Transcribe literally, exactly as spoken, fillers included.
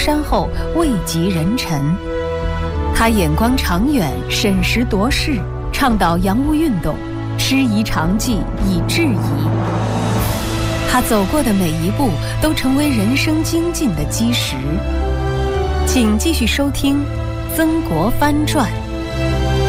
山后位极人臣。他眼光长远，审时度势，倡导洋务运动，师夷长技以制夷。他走过的每一步都成为人生精进的基石。请继续收听《曾国藩传》。